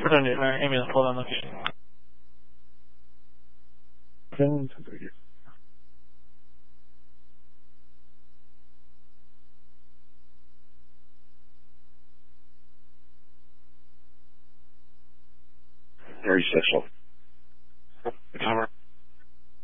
Certainly, Emil, hold on, okay. Very sexual. Cover.